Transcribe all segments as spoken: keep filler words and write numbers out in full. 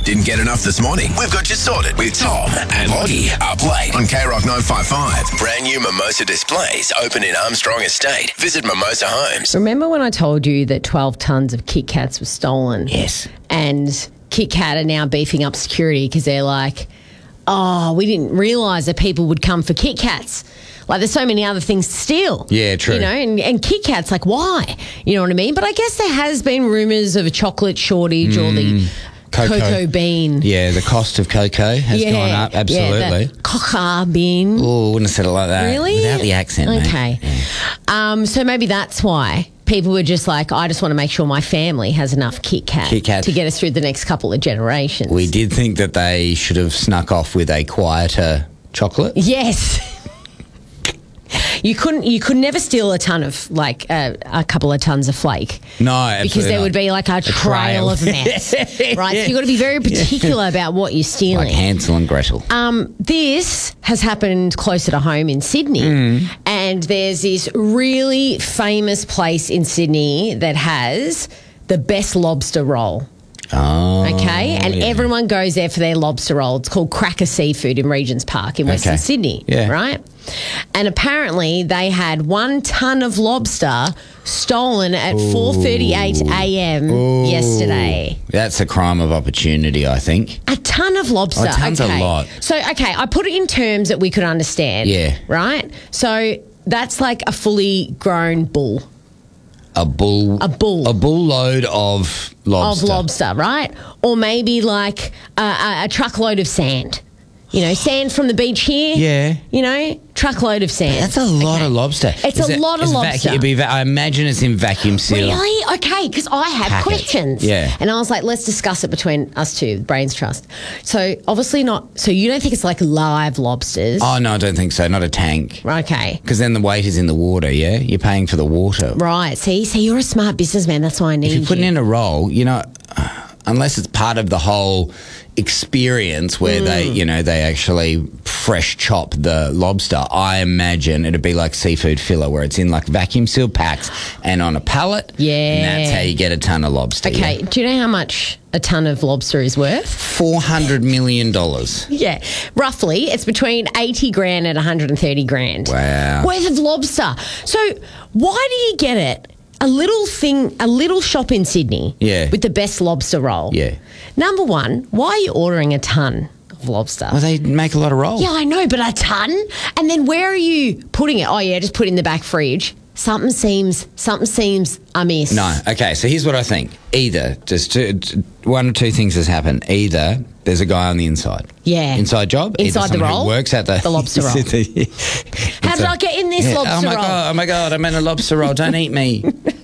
Didn't get enough this morning? We've got you sorted with Tom and Lottie up late on K Rock nine five five. Brand new Mimosa displays open in Armstrong Estate. Visit Mimosa Homes. Remember when I told you that twelve tonnes of Kit Kats were stolen? Yes. And Kit Kat are now beefing up security because they're like, oh, we didn't realise that people would come for Kit Kats. Like, there's so many other things to steal. Yeah, true. You know, and, and Kit Kat's like, why? You know what I mean? But I guess there has been rumours of a chocolate shortage mm. or the cocoa. cocoa bean. Yeah, the cost of cocoa has yeah, gone up, absolutely. Yeah, the cocoa bean. Oh, wouldn't have said it like that. Really? Without the accent, Okay. Yeah. Um, so maybe that's why people were just like, I just want to make sure my family has enough Kit Kat, Kit Kat. to get us through the next couple of generations. We did think that they should have snuck off with a quieter chocolate. Yes. You couldn't. You could never steal a ton of like uh, a couple of tons of flake. No, absolutely because there not. would be like a, a trail, trail of mess, right? So you've got to be very particular about what you're stealing. Like Hansel and Gretel. Um, this has happened closer to home in Sydney, mm. and there's this really famous place in Sydney that has the best lobster roll. Oh, okay, and yeah. everyone goes there for their lobster roll. It's called Cracker Seafood in Regent's Park in Western okay. Sydney, yeah. right? And apparently they had one tonne of lobster stolen at four thirty-eight a.m. yesterday. That's a crime of opportunity, I think. A tonne of lobster. Oh, a tonne's okay. a lot. So, okay, I put it in terms that we could understand. Yeah. Right? So that's like a fully grown bull. A bull. A bull. A bull load of lobster. Of lobster, right? Or maybe like a, a, a truckload of sand. You know, sand from the beach here. Yeah. You know, truckload of sand. That's a lot okay. of lobster. It's is a it, lot of lobster. Vacu- be va- I imagine it's in vacuum seal. Really? Okay, because I have packet. questions. Yeah. And I was like, let's discuss it between us two, Brains Trust. So obviously not, so you don't think it's like live lobsters? Oh, no, I don't think so. Not a tank. Okay. Because then the weight is in the water, yeah? You're paying for the water. Right. See, see, you're a smart businessman. That's why I need If you're putting you. in a roll, you know, unless it's part of the whole experience where mm. they, you know, they actually fresh chop the lobster, I imagine it'd be like seafood filler where it's in like vacuum sealed packs and on a pallet. Yeah. And that's how you get a ton of lobster. Okay. Yeah. Do you know how much a ton of lobster is worth? four hundred million dollars. Yeah. Roughly. It's between eighty grand and one hundred thirty grand. Wow. Worth of lobster. So why do you get it? A little thing, a little shop in Sydney yeah. with the best lobster roll. Yeah. Number one, why are you ordering a ton of lobster? Well, they make a lot of rolls. Yeah, I know, but a ton? And then where are you putting it? Oh, yeah, just put it in the back fridge. Something seems, something seems amiss. No. Okay, so here's what I think. Either, just two, one or two things has happened. Either there's a guy on the inside. Yeah. Inside job. Inside Either the roll. Who works at the, the lobster roll. How did I get in this yeah, lobster oh my roll? God, oh my God, I'm in a lobster roll. Don't eat me.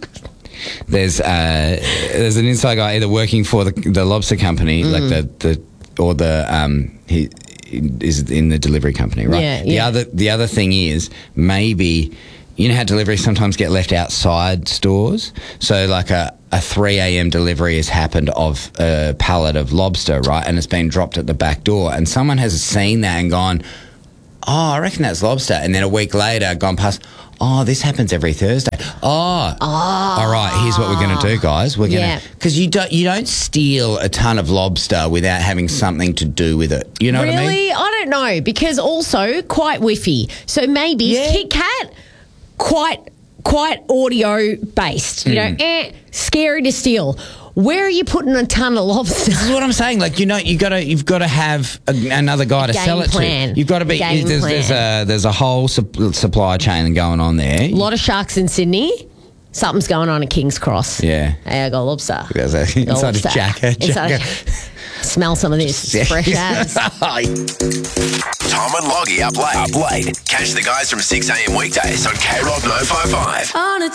There's uh, there's an inside guy either working for the, the lobster company, mm. like the, the or the um he is in the delivery company, right? Yeah, the yeah. other the other thing is maybe you know how deliveries sometimes get left outside stores, so like a a three a.m. delivery has happened of a pallet of lobster, right, and it's been dropped at the back door, and someone has seen that and gone, oh, I reckon that's lobster, and then a week later gone past. Oh, this happens every Thursday. Oh, oh. all right. Here's what we're going to do, guys. We're going to because you don't you don't steal a ton of lobster without having something to do with it. You know really? what I mean? Really, I don't know because also quite whiffy. So maybe yeah. Kit Kat, quite quite audio based. You mm. know, eh, scary to steal. Where are you putting a ton of lobster? This is what I'm saying. Like you know, you got to you've got to have a, another guy to Game sell it plan. to. You've got to be. Game There's, there's a there's a whole su- supply chain going on there. A lot of sharks in Sydney. Something's going on at King's Cross. Yeah. Hey, I got lobster. There's a, got inside lobster. a jacket. Inside a, smell some of this. It's fresh as. Tom and Loggy up late. Up late. Catch the guys from six a.m. weekdays on K Rock nine five five.